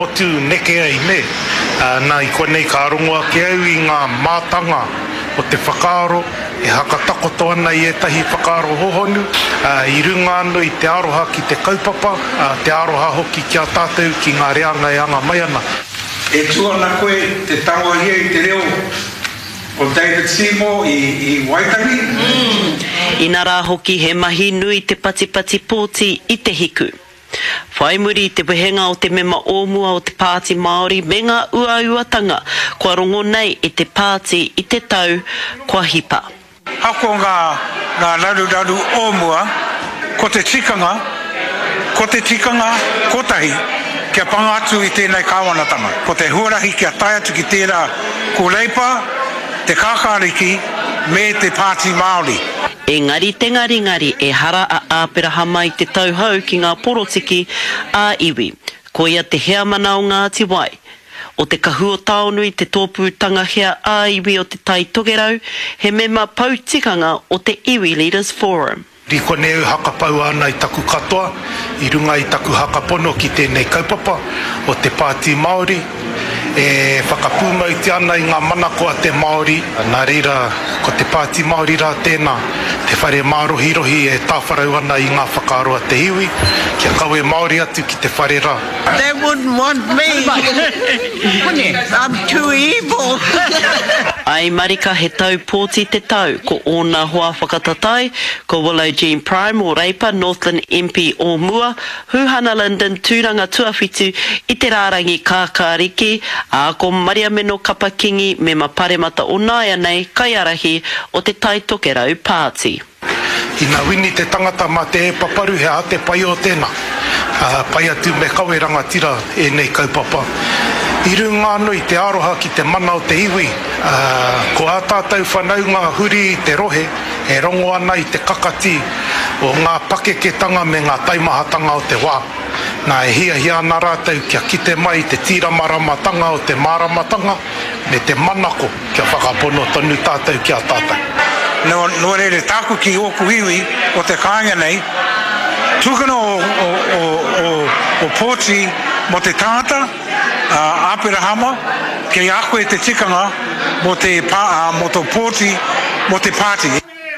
O tu neke ai me, nā i konei ka arongoa ke au I ngā mātanga o te whakaaro, e haka takoto ana I etahi whakaaro hohonu, I runga anu I te aroha ki te kaupapa, te aroha hoki kia tātou ki ngā reanga e anga mai ana. E tuana koe te taua hia I te reo o David Seymour I Waitangi. Ina rā hoki he mahi nui te patipati pōti I te hiku. Whaimuri te wehenga o te mema ōmua o te pāti Māori me ngā uauatanga kua rongo nei I te pāti I te tau kua hipa. Hako ngā raru ōmua, ko te tikanga kotahi, kia panga atu I tēnei kāwanatanga. Ko te huarahi kia tai atu ki tērā kōleipa, te kākāriki me te pāti Māori. Engari te ngari e hara a āperaha I te tauhau ki ngā porotiki a iwi. Ko ia te hea mana o Ngāti Wai. O te kahuo taonui te tōpūtanga hea a iwi o te tai togerau, he mema pautikanga o te Iwi Leaders Forum. Riko neu hakapau ana I taku katoa, I runga I taku hakapono ki tēnei kaupapa o te pāti Māori. E whakapūmau te ana I ngā manako a te Māori, nā reira ko te pāti Māori rā tēnā, te whare mārohirohi e tāwharau ana I ngā whakaaro a te iwi, kia kaue Māori atu ki te whare rā. They wouldn't want me. I'm too evil. Ai marika he tau pōti te tau, ko ōna hoa whakatatai, ko Willow Jean Prime o Reipa, Northland MP o Mua, Huhana Linden tūranga tuawhitu I te rārangi kākāriki, a ko Maria Meno Kapakingi me maparemata o Nāia nei kaiarahi o te tai tokerau pāti. Ina wini te tangata ma te e paparu he a te pai o tēnā. Pai atu me kawe rangatira e nei kaupapa. I runga anu I te aroha ki te mana o te iwi, ko a tātou whanau ngā huri I te rohe, e rongo ana I te kakati o ngā pakeketanga me ngā taimahatanga o te wā. Nā e hia ana rātou kia kite mai te tīramaramatanga o te māramatanga me te manako kia whakapono tonu tātou kia tātou. No re tāku ki oku iwi o te kāinga nei, tukana o pōti mo te tāta, āperahama, kei ako te tikanga mo te pōti mo te pāti.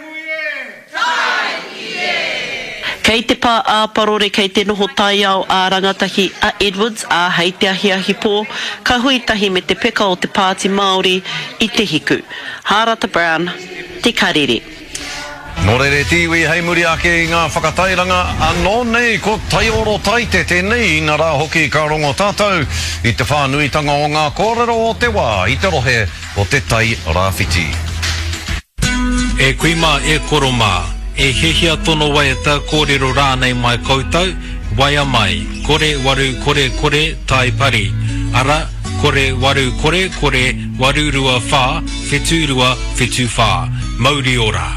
Kei te pā āparore kei te noho tai au a rangatahi a Edwards a hei te ahiahi pō, ka huitahi me te peka o te pāti Māori I te hiku. Harata Brown, te karere. Nō rere tiwi hei muri ake I ngā whakatairanga, anō nei ko taioro taite tēnei ina rā hoki ka rongo tātou I te whānuitanga o ngā kōrero o te wā I te rohe o te tai rāwhiti. E kuima e koroma. E hehia tono waiata kōrero rānei mai koutou, waia mai, kore waru kore tai pari. Ara, kore waru kore waru rua whā, whetu rua whetu whā. Mauri ora.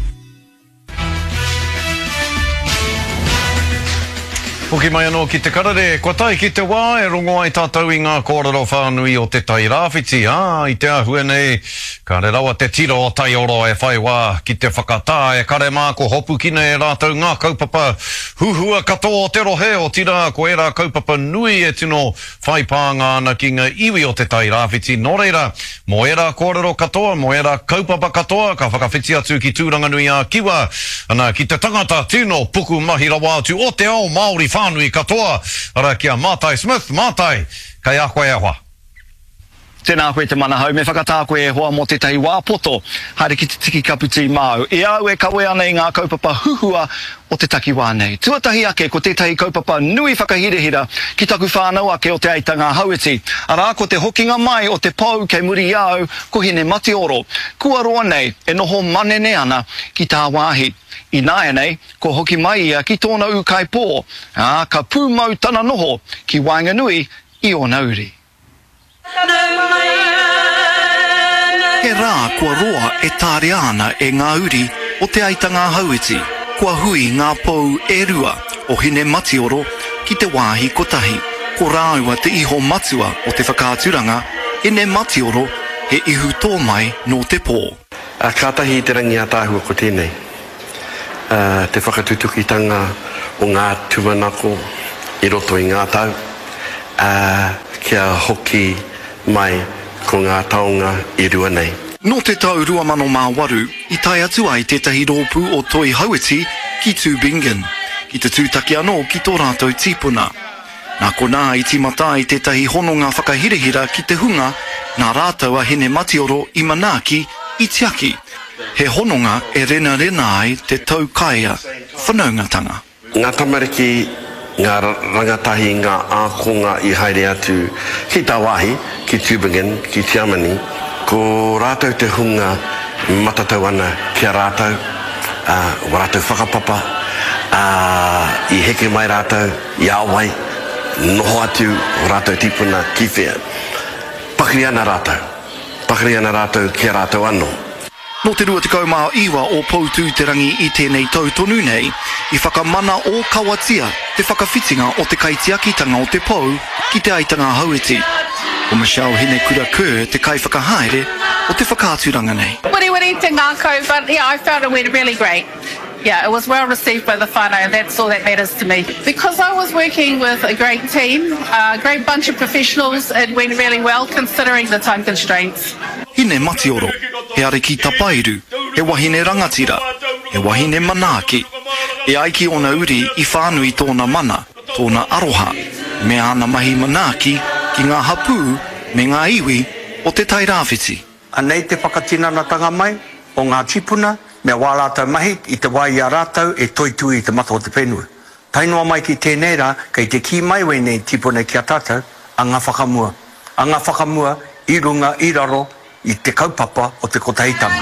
Puki mai anō ki te karare, kua tai ki te wā e rongo ai tātou I ngā kōrero whānui o te tai rāwhiti. I te ahua nei, ka re rawa te tiro o tai oro e whai wā ki te whakatā e kare mā ko hopu kina e rātou ngā kaupapa huhua katoa o te rohe o tira ko e rā kaupapa nui e tino whai pānga ana ki ngā iwi o te tai rāwhiti. Nō reira, mo e rā kōrero katoa, mo e rā kaupapa katoa, ka whakawhiti atu ki tūranga nui a kiwa, ana ki te tangata tino puku mahi rawa atu o te ao Māori whānui katoa, ara kia Mātai Smith, Mātai, kai a koe ahoa. Tēnā koe te mana hau, me whakatā koe e hoa mo te tai wāpoto, haere ki te tiki kaputi māu. E au e kawe ana I ngā kaupapa huhua o te takiwā nei. Tuatahi ake ko tētahi kaupapa nui whakahirehira ki taku whānau ake o te aitanga hauiti. Ara ko te hokinga mai o te pau kei muri iau ko hine mati oro. Kua roa nei e noho manene ana ki tā wāhi. I nāia nei, ko hoki mai ia ki tōna ukai pō. Ka pūmau tana noho ki Wainganui I o Nauri. He rā kua roa e tāre ana e ngā uri o te aitanga hauiti. Kua hui ngā pou e rua o hine matioro ki te wāhi kotahi. Ko rāua te iho matua o te whakāturanga, hine matioro he ihu tō mai no te pō. Kātahi te rangi a tāhua ko tēnei. Te whakatutukitanga o ngā tumanako I roto I ngā tau. kia hoki mai ko ngā taonga I rua nei. No te tau 2008, I tai atu ai tētahi rōpū o Toi Hauiti ki Tūbingen, ki te tūtaki anō ki tō rātou tīpuna. Nā konā I timata I tētahi hononga whakahirehira ki te hunga, nā rātou a hene matioro I manaaki I tiaki. He hononga e rena ai te tau kaia whanaungatanga. Ngā tamariki, ngā rangatahi, ngā ākonga I haere atu ki tā wāhi, ki Tūbingen, ki Te Amani, ko rātou te hunga matatau ana kia rātou, wa rātou whakapapa, I heke mai rātou, I awai, noho atu o rātou tipuna ki whea. Pakiri ana rātou kia rātou anō. No te 20 iwa o Poutu te rangi I tēnei tau tonu nei, I whakamana o kawatia te whakawhitinga o te kaitiakitanga o te pou ki te aitanga Hauiti. O Michelle Hine Kura Kerr te kai whakahaere o te whakāturanga nei. Wiri te ngākau, but yeah, I felt it went really great. Yeah, it was well received by the whānau, and that's all that matters to me. Because I was working with a great team, a great bunch of professionals, it went really well considering the time constraints. Hine Matioro, he are ki Tapairu, he wahine rangatira, he wahine manaaki, e aiki ona uri I whānui tōna mana, tōna aroha, me ana mahi manaaki ki ngā hapū me ngā iwi o te tai rāwhiti. Anei te whakatinanatanga mai o ngā tipuna, me wā rātou mahi I te wai a rātou e toitui I te mata o te whenua. Tainoa mai ki tēnei rā, kei te ki mai wei tipuna ki a tātou, a ngā whakamua. A ngā whakamua I runga I raro I te kaupapa o te kotahitanga.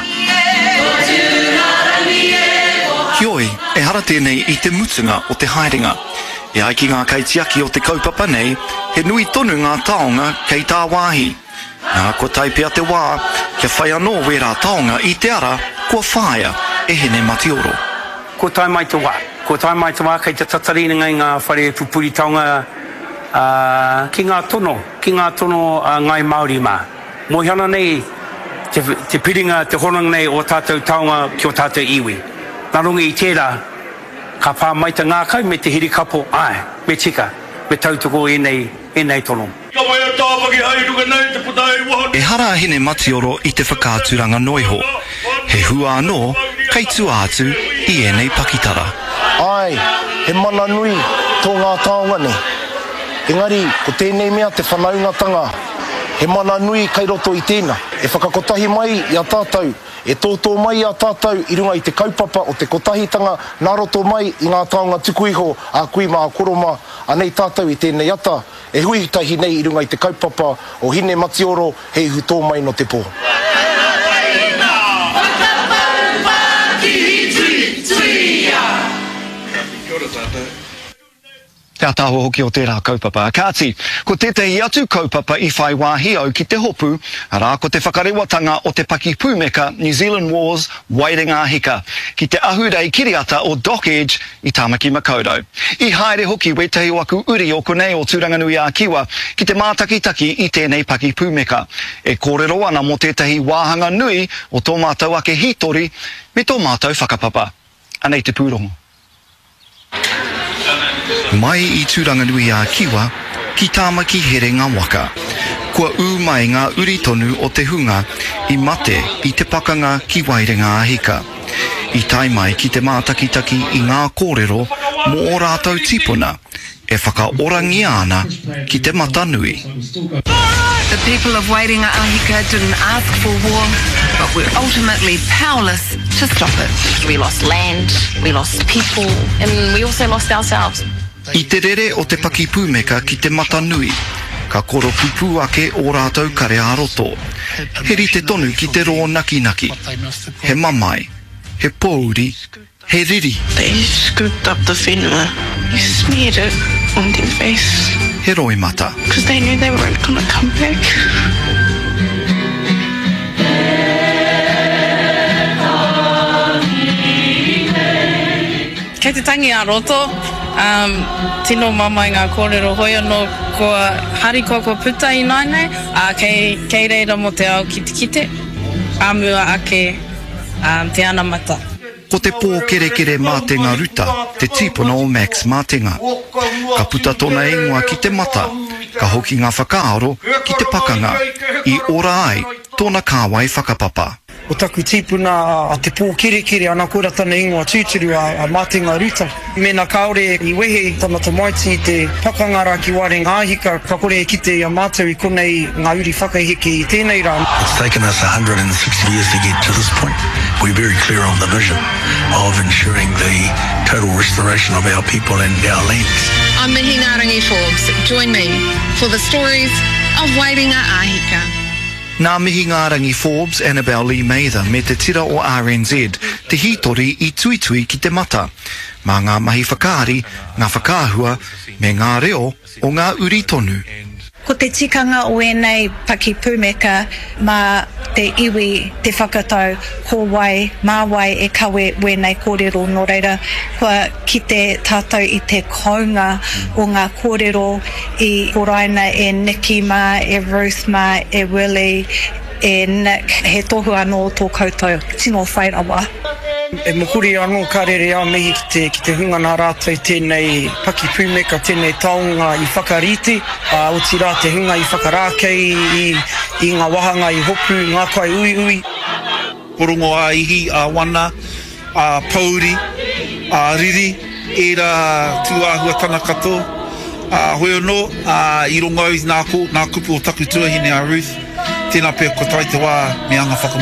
Kioi, e hara tēnei I te mutunga o te haerenga. E aiki ngā kaitiaki o te kaupapa nei, he nui tonu ngā taonga kei tā wāhi. Nā ko taipea te wā, kia whai anō wērā taonga I te ara, kua whāia e hene Matioro. Ko tai mai te wā, kei te tataringa I ngā whare pupuri taonga ki ngā tono ngai Māori mā. Mohana nei, te piringa, te honanga nei o tātou taonga ki o tātou iwi. Nā rungi I tērā, ka pā mai te ngākau me te hiri kapo, me tika, me tautoko e nei tono. E hara hene Matioro I te whakāturanga noiho. He hua anō, kei tua atu I enei pakitara. Ai, he mana nui tō ngā taonga nei. Engari, ko tēnei mea te whanaungatanga. He mana nui kai roto I tēnā. E whakakotahi mai I a tātou. E tōtō mai I a tātou I runga I te kaupapa o te kotahitanga. Nā roto mai I ngā taonga tukuiho a kuima a koroma. Anei tātou I tēnei ata. E huitahi nei I runga I te kaupapa o Hine Matioro hei hutō mai no te pō. Te ataho hoki o tērā kaupapa. Kāti, ko tētahi atu kaupapa I whai wāhi au ki te hopu, rā ko te whakarewatanga o te paki pūmeka New Zealand Wars Wairinga Hika, ki te ahurei kiriata o Dock Edge I Tāmaki Makaurau. I haere hoki wetahi waku uri o konei o Tūranganui a Kiwa, ki te mātakitaki I tēnei paki pūmeka. E kōrero ana mo tētahi wāhanga nui o tō mātou ake hitori me tō mātou whakapapa. Anei te pūrongo. Mai I Tūranganui a Kiwa, ki Tāmaki here ngā waka. Kua mai ngā uri tonu o te hunga I mate I te pakanga ki Wairinga Hika. I tai mai ki te mātakitaki I ngā kōrero mo o rātou tipuna, e whakaorangi ana ki te matanui. The people of Wairinga Ahika didn't ask for war, but were ultimately powerless to stop it. We lost land, we lost people, and we also lost ourselves. I te rere o te paki pūmeka ki te matanui, ka koro pupu ake o rātou kare aroto. He rite tonu ki te ro naki naki. He mamai, he pōuri, he riri. They scooped up the whenua, they smeared it on their face. He roi mata. Because they knew they weren't going to come back. Kei te tangi a roto, tino mamai ngā kōrero hoi anō kua hariko kua puta I nainei, kei reira mo te ao ki te kite, āmua ake te ana mata. Ko te pō kere mā te ngaruta, te tipuna o Max mā te ngā. Ka puta tōna ingoa ki te mata, ka hoki ngā whakaaro ki te pakanga I ora ai tōna kāwai whakapapa. O taku tīpuna a te pō kere ana kura tana ingoa tūturu a Mātenga Ruta. Mēnā kaore I wehe tamata maiti te pakangara ki ware ngāhika ka kore ki te a mātou I konei ngā uri whakaheke I tēnei rā. It's taken us 160 years to get to this point. We're very clear on the vision of ensuring the total restoration of our people and our lands. I'm Mihi Ngarangi Forbes. Join me for the stories of Wairinga Ahika. Nā mihi Ngarangi Forbes, Annabelle Lee Mather, me te tira o RNZ, te hitori I tuitui ki te mata. Mā ngā mahi whakaari, ngā whakāhua, me ngā reo o ngā uri tonu. Ko te tikanga o enei paki pūmeka mā te iwi te whakatau ko wai, mā wai e kawe wenei kōrero nō reira. Kua ki te tātou I te kaunga o ngā kōrero I Horaina e Nikki mā, e Ruth mā, e Willie, e Nick. He tohu anō tō koutou. Tino whairawa. E mokuri anō karere a mihi ki te hunga nā rātou tēnei paki pūmeka, tēnei taonga I whakariti, o ti rā te hunga I whakarākei, I ngā wahanga I hopu, ngā kai ui. Porongo a ihi, a wana, a pauri, a riri, e rā tūāhua tana kato, a hoi anō, I rongo au nā kupu o taku tuahine a Ruth, tēnā pēr ko tai te wā me anga whakamu.